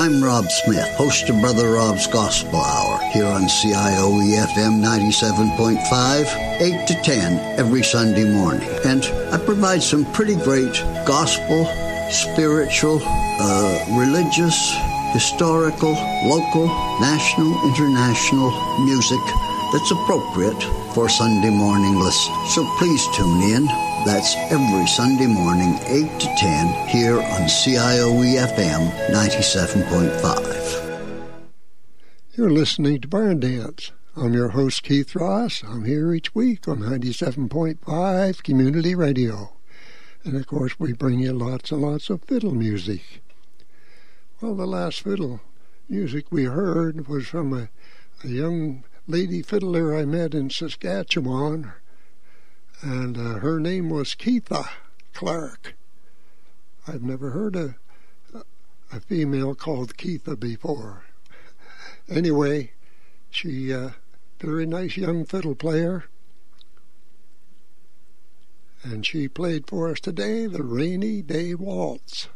I'm Rob Smith, host of Brother Rob's Gospel Hour, here on CIOE-FM 97.5, 8 to 10 every Sunday morning. And I provide some pretty great gospel, spiritual, religious, historical, local, national, international music that's appropriate for Sunday morning listening. So please tune in. That's every Sunday morning, 8 to 10, here on CIOE-FM 97.5. You're listening to Barn Dance. I'm your host, Keith Ross. I'm here each week on 97.5 Community Radio. And, of course, we bring you lots and lots of fiddle music. Well, the last fiddle music we heard was from a young lady fiddler I met in Saskatchewan. And her name was Keitha Clark. I've never heard a female called Keitha before. Anyway, she very nice young fiddle player. And she played for us today the Rainy Day Waltz.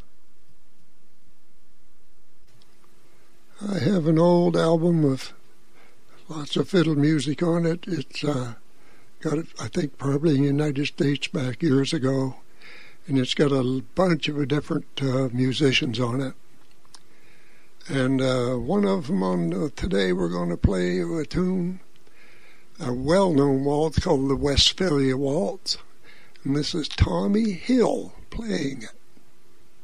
I have an old album with lots of fiddle music on it. It's got it, I think, probably in the United States back years ago, and it's got a bunch of different musicians on it. And one of them on today we're going to play a tune, a well-known waltz called the Westphalia Waltz, and this is Tommy Hill playing it.